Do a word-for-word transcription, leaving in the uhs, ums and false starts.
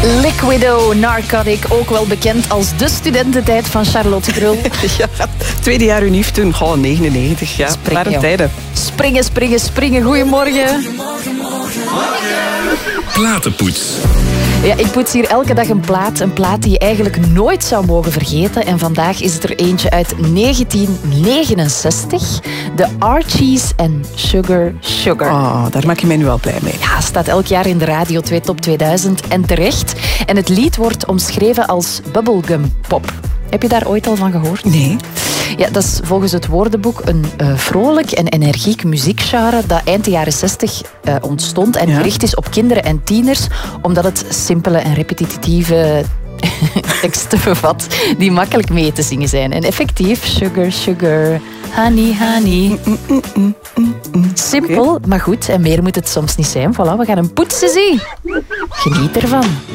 Liquido, Narcotic, ook wel bekend als de studententijd van Charlotte Krul. Ja, tweede jaar unief toen, oh, negenennegentig, ja. Springen, waren tijden. Springen, springen, springen. Goedemorgen. Platenpoets. Ja, ik poets hier elke dag een plaat. Een plaat die je eigenlijk nooit zou mogen vergeten. En vandaag is het er eentje uit negentien negenenzestig. De Archies en Sugar Sugar. Oh, daar maak je mij nu wel blij mee. Ja, staat elk jaar in de Radio twee Top tweeduizend en terecht. En het lied wordt omschreven als bubblegum pop. Heb je daar ooit al van gehoord? Nee. Ja, dat is volgens het woordenboek een uh, vrolijk en energiek muziekgenre dat eind de jaren zestig uh, ontstond en ja. gericht is op kinderen en tieners, omdat het simpele en repetitieve teksten bevat die makkelijk mee te zingen zijn. En effectief, sugar, sugar, honey, honey. Mm, mm, mm, mm, mm. Simpel, okay. Maar goed. En meer moet het soms niet zijn. Voilà, we gaan een poetsen zien. Geniet ervan.